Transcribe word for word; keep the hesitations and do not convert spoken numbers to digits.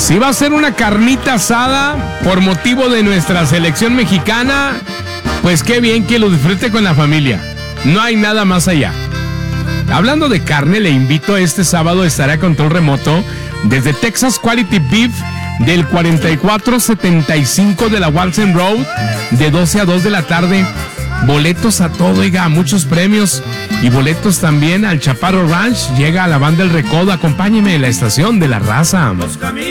Si va a ser una carnita asada por motivo de nuestra selección mexicana, pues qué bien que lo disfrute con la familia. No hay nada más allá. Hablando de carne, le invito este sábado, estaré a control remoto desde Texas Quality Beef del cuarenta y cuatro setenta y cinco de la Walsen Road de doce a dos de la tarde. Boletos a todo, oiga, muchos premios y boletos también al Chaparro Ranch. Llega a la banda El Recodo, acompáñeme en la estación de la raza.